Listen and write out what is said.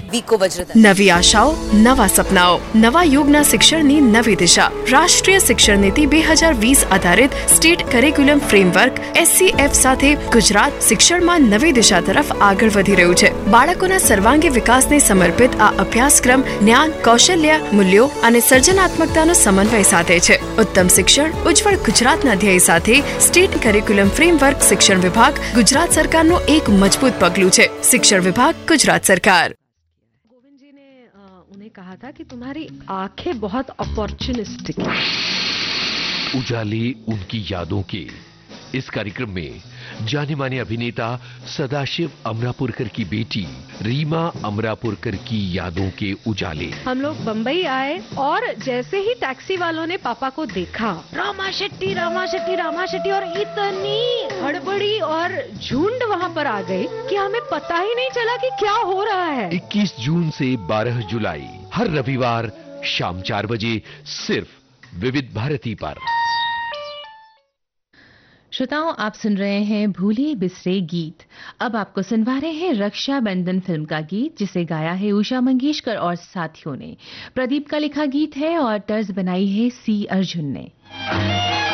વીકો વજ્રધર. નવી આશાઓ, નવા સપનાઓ, નવા યુગના શિક્ષણની નવી દિશા. રાષ્ટ્રીય શિક્ષણ નીતિ 2020 આધારિત સ્ટેટ કરિક્યુલમ ફ્રેમવર્ક SCF સાથે ગુજરાત શિક્ષણમાં નવી દિશા તરફ આગળ વધી રહ્યું છે. બાળકોના સર્વાંગી વિકાસને સમર્પિત આ અભ્યાસક્રમ જ્ઞાન, કૌશલ્ય, મૂલ્યો અને સર્જનાત્મકતાનો સમન્વય સાધે છે. ઉત્તમ શિક્ષણ, ઉજ્જવળ ગુજરાતના ધ્યેય સાથે સ્ટેટ કરિક્યુલમ ફ્રેમવર્ક શિક્ષણ વિભાગ ગુજરાત સરકારનું એક મજબૂત પગલું છે. शिक्षण विभाग गुजरात सरकार. गोविंद जी ने उन्हें कहा था कि तुम्हारी आंखें बहुत अपॉर्चुनिस्टिक हैं. उजाले उनकी यादों के इस कार्यक्रम में जाने माने अभिनेता सदाशिव अमरापुरकर की बेटी रीमा अमरापुरकर की यादों के उजाले. हम लोग बंबई आए और जैसे ही टैक्सी वालों ने पापा को देखा, रामा शेट्टी, रामा शेट्टी, रामा शेट्टी, और इतनी हड़बड़ी और झुंड वहाँ पर आ गई कि हमें पता ही नहीं चला कि क्या हो रहा है. 21 जून से 12 जुलाई हर रविवार शाम 4 बजे सिर्फ विविध भारती पर. श्रोताओं, आप सुन रहे हैं भूले बिसरे गीत. अब आपको सुनवा रहे हैं रक्षाबंधन फिल्म का गीत, जिसे गाया है उषा मंगेशकर और साथियों ने. प्रदीप का लिखा गीत है और तर्ज बनाई है C अर्जुन ने.